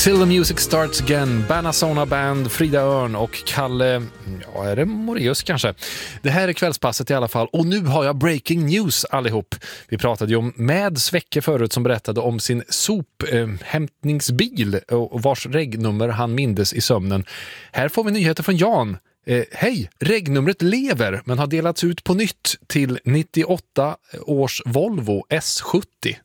Till the Music Starts Again, Banasona Band, Frida Örn och Kalle, ja, är det Moreus kanske? Det här är kvällspasset i alla fall, och nu har jag breaking news allihop. Vi pratade ju om med Svecke förut som berättade om sin sophämtningsbil och vars regnummer han mindes i sömnen. Här får vi nyheter från Jan. Hej, regnumret lever men har delats ut på nytt till 98 års Volvo S70.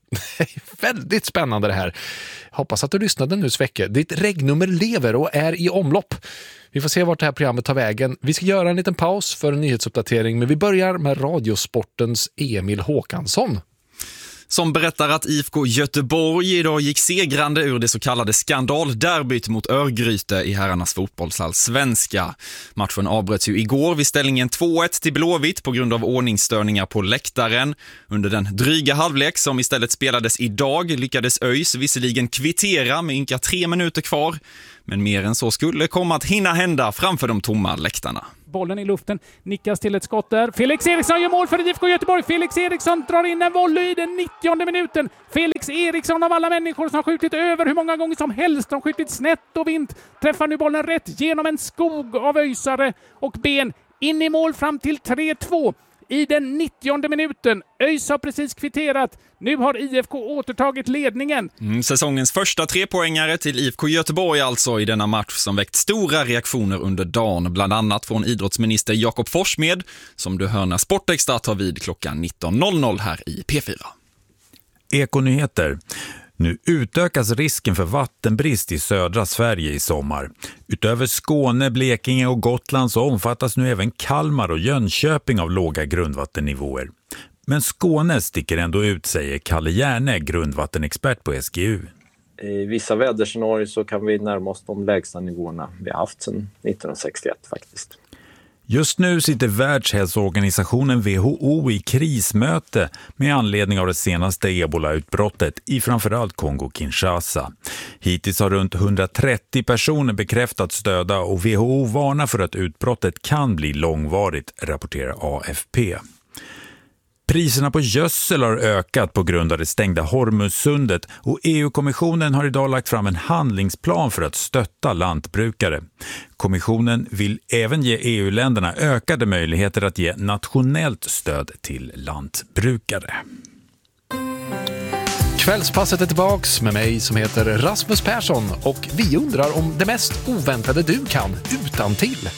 Väldigt spännande det här. Hoppas att du lyssnade nu, Svecke. Ditt regnummer lever och är i omlopp. Vi får se vart det här programmet tar vägen. Vi ska göra en liten paus för en nyhetsuppdatering, men vi börjar med Radiosportens Emil Håkansson. Som berättar att IFK Göteborg idag gick segrande ur det så kallade skandalderbyt mot Örgryte i herrarnas fotbollsallsvenska. Matchen avbröts ju igår vid ställningen 2-1 till Blåvitt på grund av ordningsstörningar på läktaren. Under den dryga halvlek som istället spelades idag lyckades ÖIS visserligen kvittera med ynka 3 minuter kvar. Men mer än så skulle komma att hinna hända framför de tomma läktarna. Bollen i luften, nickas till ett skott där. Felix Eriksson gör mål för IFK Göteborg. Felix Eriksson drar in en volley i den 90:e minuten. Felix Eriksson av alla människor som har skjutit över hur många gånger som helst. De har skjutit snett och vint. Träffar nu bollen rätt genom en skog av öjsare och ben. In i mål fram till 3-2. I den 90:e minuten. ÖIS har precis kvitterat. Nu har IFK återtagit ledningen. Säsongens första 3-poängare till IFK Göteborg alltså i denna match som väckt stora reaktioner under dagen. Bland annat från idrottsminister Jakob Forssmed som du hör när Sportextra tar vid klockan 19.00 här i P4. Ekonyheter. Nu utökas risken för vattenbrist i södra Sverige i sommar. Utöver Skåne, Blekinge och Gotland så omfattas nu även Kalmar och Jönköping av låga grundvattennivåer. Men Skåne sticker ändå ut, säger Kalle Järne, grundvattenexpert på SGU. I vissa väderscenarier så kan vi närma oss de lägsta nivåerna vi har haft sedan 1961 faktiskt. Just nu sitter Världshälsoorganisationen WHO i krismöte med anledning av det senaste Ebola-utbrottet i framförallt Kongo-Kinshasa. Hittills har runt 130 personer bekräftats döda och WHO varnar för att utbrottet kan bli långvarigt, rapporterar AFP. Priserna på gödsel har ökat på grund av det stängda Hormuzsundet och EU-kommissionen har idag lagt fram en handlingsplan för att stötta lantbrukare. Kommissionen vill även ge EU-länderna ökade möjligheter att ge nationellt stöd till lantbrukare. Kvällspasset är tillbaks med mig som heter Rasmus Persson och vi undrar om det mest oväntade du kan utantill.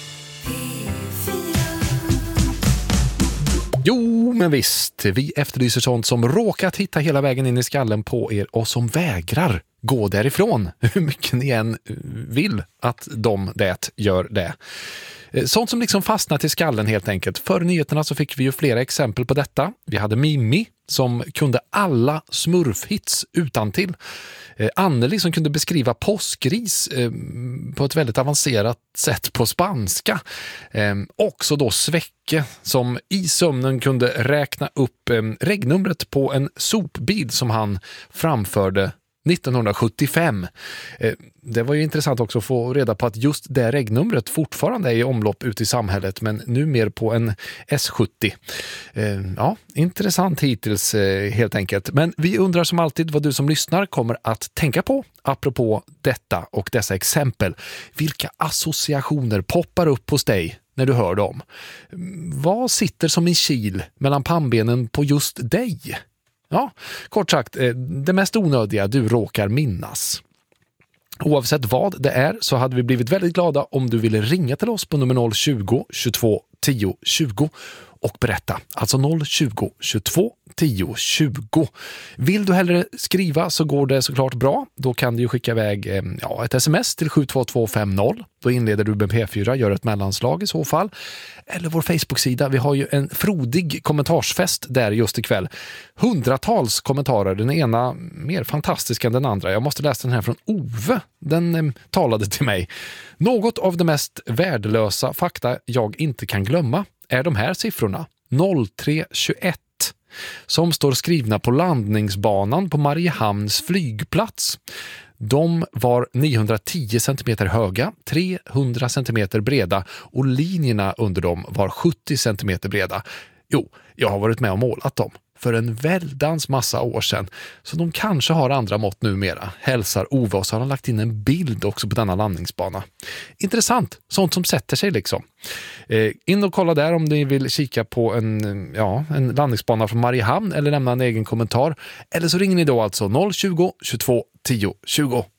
Jo, men visst. Vi efterlyser sånt som råkat hitta hela vägen in i skallen på er och som vägrar gå därifrån. Hur mycket ni än vill att det gör det. Sånt som liksom fastnat i skallen helt enkelt. För nyheterna så fick vi ju flera exempel på detta. Vi hade Mimmi som kunde alla smurfhits utantill. Anneli som kunde beskriva påskris på ett väldigt avancerat sätt på spanska. Också då Svecke som i sömnen kunde räkna upp regnumret på en sopbil som han framförde 1975. Det var ju intressant också att få reda på att just det regnumret fortfarande är i omlopp ute i samhället, men nu mer på en S70. Ja, intressant hittills helt enkelt. Men vi undrar som alltid vad du som lyssnar kommer att tänka på apropå detta och dessa exempel. Vilka associationer poppar upp hos dig när du hör dem? Vad sitter som en kil mellan pannbenen på just dig? Ja, kort sagt, det mest onödiga du råkar minnas. Oavsett vad det är så hade vi blivit väldigt glada om du ville ringa till oss på nummer 020 22 10 20 och berätta. Alltså 020 22 10 20. Vill du hellre skriva så går det såklart bra. Då kan du ju skicka iväg ett sms till 72250. Då inleder du med P4, gör ett mellanslag i så fall. Eller vår Facebook-sida. Vi har ju en frodig kommentarsfest där just ikväll. Hundratals kommentarer. Den ena mer fantastisk än den andra. Jag måste läsa den här från Ove. Den talade till mig. Något av det mest värdelösa fakta jag inte kan glömma är de här siffrorna. 0321 som står skrivna på landningsbanan på Mariehamns flygplats. De var 910 cm höga, 300 cm breda och linjerna under dem var 70 cm breda. Jo, jag har varit med och målat dem. för en väldans massa år sedan. Så de kanske har andra mått numera. Hälsar Ove, och så har han lagt in en bild också på denna landningsbana. Intressant, sånt som sätter sig liksom. In och kolla där om ni vill kika på en landningsbana från Mariehamn eller lämna en egen kommentar. Eller så ringer ni då alltså 020 22 10 20.